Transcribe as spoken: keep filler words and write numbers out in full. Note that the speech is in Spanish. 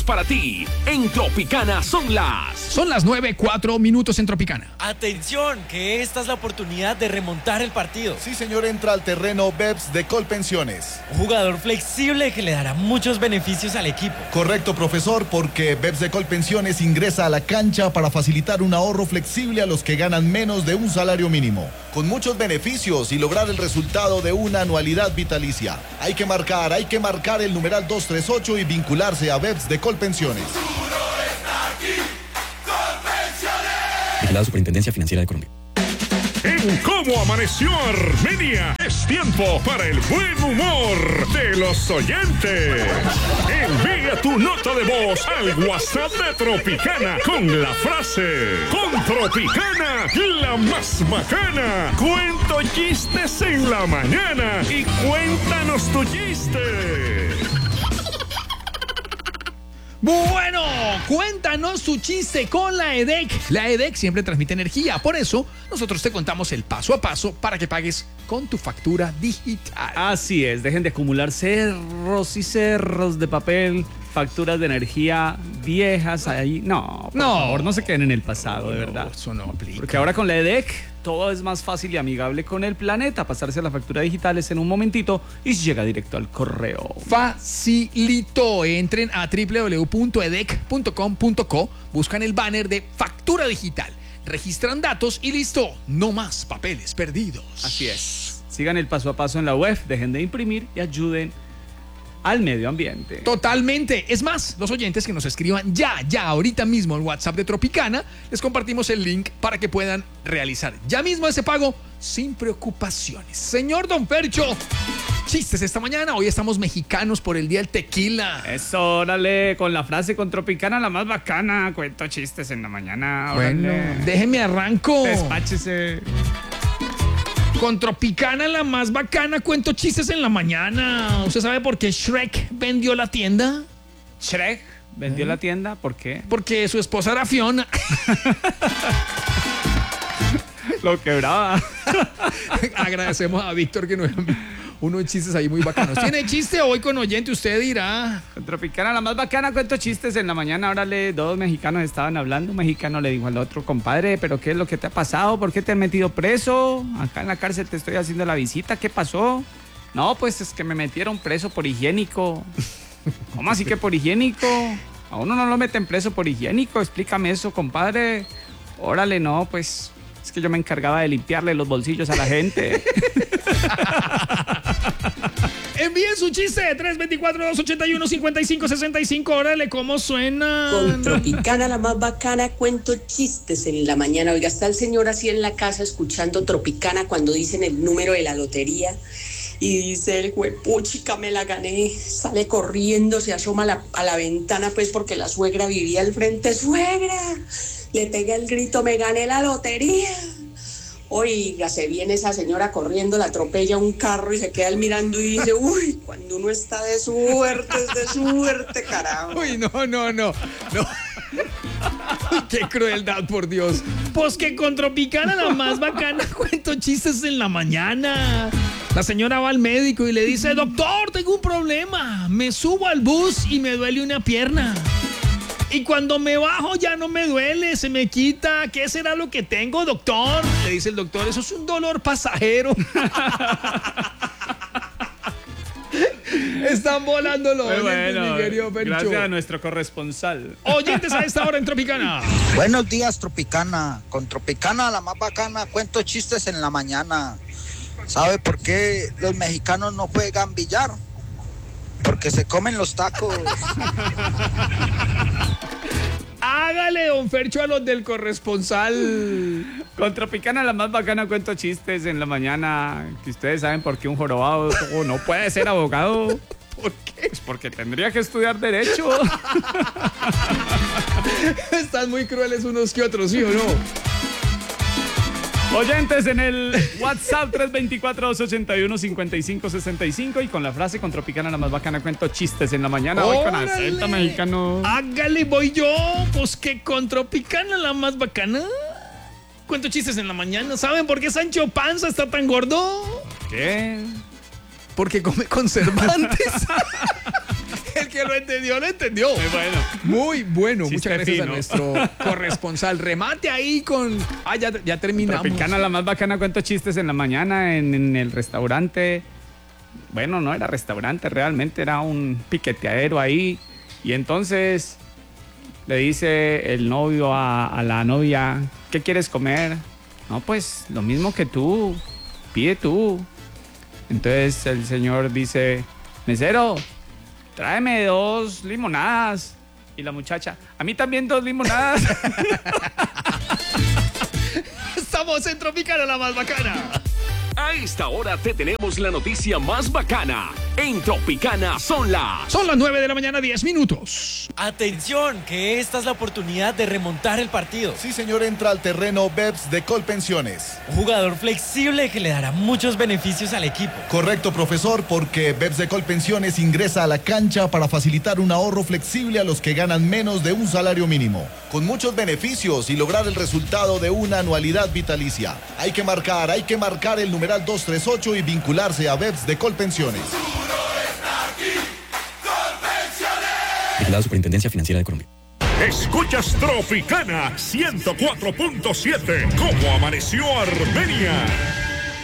Para ti, en Tropicana son las... Son las nueve, cuatro minutos en Tropicana. Atención, que esta es la oportunidad de remontar el partido. Sí, señor, entra al terreno Beps de Colpensiones. Un jugador flexible que le dará muchos beneficios al equipo. Correcto, profesor, porque Beps de Colpensiones ingresa a la cancha para facilitar un ahorro flexible a los que ganan menos de un salario mínimo. Con muchos beneficios y lograr el resultado de una anualidad vitalicia. Hay que marcar, hay que marcar el numeral dos tres ocho y vincularse a Beps de Colpensiones. Pensiones. La Superintendencia Financiera de Colombia. En Cómo Amaneció Armenia es tiempo para el buen humor de los oyentes. Envía tu nota de voz al WhatsApp de Tropicana con la frase: con Tropicana, la más bacana. Cuento chistes en la mañana y cuéntanos tu chiste. Bueno, cuéntanos tu chiste con la E D E C. La E D E C siempre transmite energía, por eso nosotros te contamos el paso a paso para que pagues con tu factura digital. Así es, dejen de acumular cerros y cerros de papel, facturas de energía viejas ahí. No, por no, favor, no se queden en el pasado, de no, verdad. Eso no aplica. Porque ahora con la E D E C todo es más fácil y amigable con el planeta. Pasarse a la factura digital es en un momentito y llega directo al correo. Facilito. Entren a doble u doble u doble u punto edec punto com punto co, buscan el banner de factura digital, registran datos y listo. No más papeles perdidos. Así es. Sigan el paso a paso en la web, dejen de imprimir y ayuden al medio ambiente. Totalmente. Es más, los oyentes que nos escriban ya, ya, ahorita mismo en WhatsApp de Tropicana, les compartimos el link para que puedan realizar ya mismo ese pago sin preocupaciones. Señor Don Fercho, chistes esta mañana. Hoy estamos mexicanos por el Día del Tequila. Eso, órale, con la frase con Tropicana la más bacana. Cuento chistes en la mañana. Órale. Bueno, déjeme arranco. Despáchese. Con Tropicana la más bacana, cuento chistes en la mañana. ¿Usted sabe por qué Shrek vendió la tienda? ¿Shrek vendió ¿Eh? la tienda? ¿Por qué? Porque su esposa era Fiona. Lo quebraba. Agradecemos a Víctor que nos envió unos chistes ahí muy bacanos. ¿Tiene chiste hoy con oyente? Usted dirá. Con Tropicana la más bacana, cuento chistes en la mañana. Órale, dos mexicanos estaban hablando. Un mexicano le dijo al otro: compadre, ¿pero qué es lo que te ha pasado? ¿Por qué te han metido preso? Acá en la cárcel te estoy haciendo la visita. ¿Qué pasó? No, pues es que me metieron preso por higiénico. ¿Cómo así que por higiénico? A uno no lo meten preso por higiénico. Explícame eso, compadre. Órale, no, pues es que yo me encargaba de limpiarle los bolsillos a la gente. Envíen su chiste tres dos cuatro, dos ocho uno, cinco cinco seis cinco. Órale, ¿cómo suena? Con Tropicana la más bacana, cuento chistes en la mañana. Oiga, está el señor así en la casa escuchando Tropicana cuando dicen el número de la lotería y dice el juepuchica, me la gané. Sale corriendo, se asoma a la, a la ventana pues porque la suegra vivía al frente. ¡Suegra! Le pega el grito, me gané la lotería. Oiga, se viene esa señora corriendo, la atropella un carro y se queda él mirando y dice: uy, cuando uno está de suerte, es de suerte, carajo. Uy, no, no, no, no. Qué crueldad, por Dios. Pues que con Tropicana la más bacana, cuento chistes en la mañana. La señora va al médico y le dice: doctor, tengo un problema. Me subo al bus y me duele una pierna. Y cuando me bajo ya no me duele, se me quita. ¿Qué será lo que tengo, doctor? Le dice el doctor: eso es un dolor pasajero. Están volando los oyentes, bueno, mi querido Pencho. Gracias a nuestro corresponsal. Oyentes a esta hora en Tropicana. Buenos días, Tropicana. Con Tropicana la más bacana, cuento chistes en la mañana. ¿Sabe por qué los mexicanos no juegan billar? Porque se comen los tacos. Hágale, don Fercho, a los del corresponsal. Con Tropicana la más bacana, cuento chistes en la mañana. Que ustedes saben por qué un jorobado no puede ser abogado. ¿Por qué? Pues porque tendría que estudiar derecho. Están muy crueles unos que otros, ¿sí o no? Oyentes en el WhatsApp tres dos cuatro, dos ocho uno, cinco cinco seis cinco y con la frase con Tropicana la más bacana, cuento chistes en la mañana. Voy con acento mexicano. Hágale, voy yo. Pues que con Tropicana la más bacana, cuento chistes en la mañana. ¿Saben por qué Sancho Panza está tan gordo? ¿Qué? Porque come conservantes. El que lo entendió, lo entendió. Muy bueno. Muy bueno. Chiste Muchas gracias fino. a nuestro corresponsal. Remate ahí con... Ah, ya, ya terminamos. Tropicana, la más bacana, cuento chistes en la mañana en, en el restaurante. Bueno, no era restaurante, realmente era un piqueteadero ahí. Y entonces le dice el novio a, a la novia, ¿qué quieres comer? No, pues lo mismo que tú, pide tú. Entonces el señor dice, mesero, tráeme dos limonadas. Y la muchacha, a mí también dos limonadas. Estamos en Tropicana, la más bacana. A esta hora te tenemos la noticia más bacana. En Tropicana son las... Son las nueve de la mañana, diez minutos. Atención, que esta es la oportunidad de remontar el partido. Sí, señor, entra al terreno Bebs de Colpensiones. Un jugador flexible que le dará muchos beneficios al equipo. Correcto, profesor, porque Bebs de Colpensiones ingresa a la cancha para facilitar un ahorro flexible a los que ganan menos de un salario mínimo, con muchos beneficios y lograr el resultado de una anualidad vitalicia. Hay que marcar, hay que marcar el numeral dos tres ocho y vincularse a Bebs de Colpensiones. Vigilado Superintendencia Financiera de Colombia. Escuchas Tropicana ciento cuatro punto siete. ¿Cómo amaneció Armenia?